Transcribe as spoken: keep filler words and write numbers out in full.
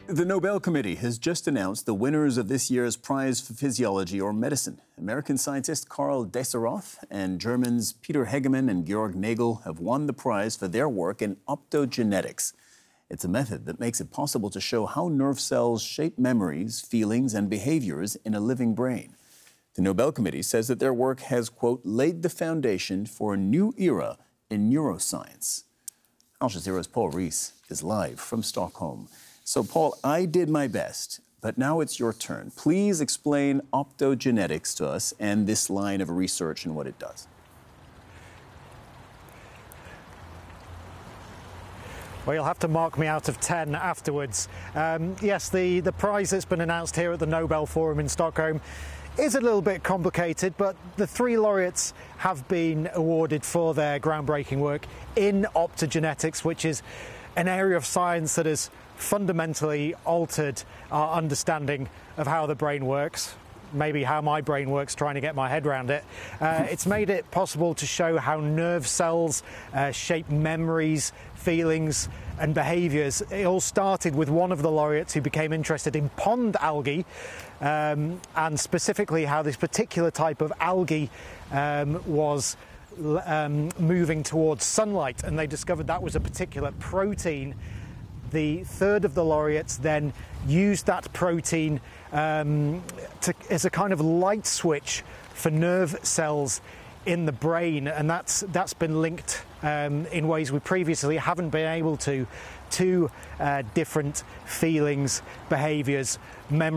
The Nobel Committee has just announced the winners of this year's Prize for Physiology or Medicine. American scientist Karl Deisseroth and Germans Peter Hegemann and Georg Nagel have won the prize for their work in optogenetics. It's a method that makes it possible to show how nerve cells shape memories, feelings, and behaviors in a living brain. The Nobel Committee says that their work has, quote, laid the foundation for a new era in neuroscience. Al Jazeera's Paul Rees is live from Stockholm. So, Paul, I did my best, but now it's your turn. Please explain optogenetics to us and this line of research and what it does. Well, you'll have to mark me out of ten afterwards. Um, yes, the, the prize that's been announced here at the Nobel Forum in Stockholm is a little bit complicated, but the three laureates have been awarded for their groundbreaking work in optogenetics, which is an area of science that has fundamentally altered our understanding of how the brain works, maybe how my brain works, trying to get my head around it. Uh, it's made it possible to show how nerve cells uh, shape memories, feelings and behaviours. It all started with one of the laureates who became interested in pond algae um, and specifically how this particular type of algae um, was um, moving towards sunlight, and they discovered that was a particular protein. The third of the laureates then used that protein um, to, as a kind of light switch for nerve cells in the brain, and that's that's been linked um, in ways we previously haven't been able to to uh, different feelings, behaviours, memories.